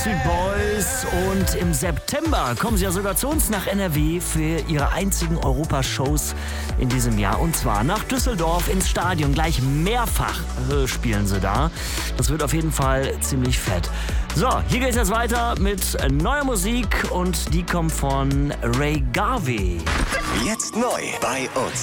Backstreet Boys und im September kommen sie ja sogar zu uns nach NRW für ihre einzigen Europashows in diesem Jahr und zwar nach Düsseldorf ins Stadion. Gleich mehrfach spielen sie da. Das wird auf jeden Fall ziemlich fett. So, hier geht's jetzt weiter mit neuer Musik und die kommt von Ray Garvey. Jetzt neu bei uns.